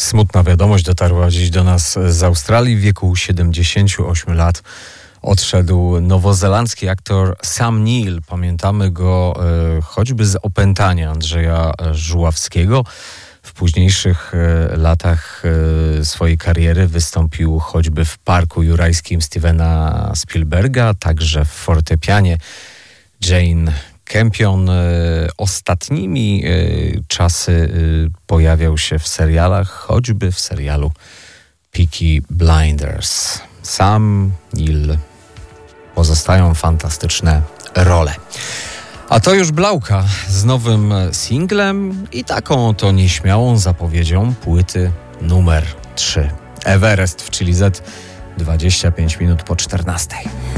Smutna wiadomość dotarła dziś do nas z Australii. W wieku 78 lat odszedł nowozelandzki aktor Sam Neill. Pamiętamy go choćby z opętania Andrzeja Żuławskiego. W późniejszych latach swojej kariery wystąpił choćby w Parku Jurajskim Stevena Spielberga, także w Fortepianie Jane Campion. Ostatnimi czasy pojawiał się w serialach, choćby w serialu Peaky Blinders. Sam Neill. Pozostają fantastyczne role. A to już Blauka z nowym singlem i taką to nieśmiałą zapowiedzią płyty numer 3. Everest w Chili Z, 25 minut po 14.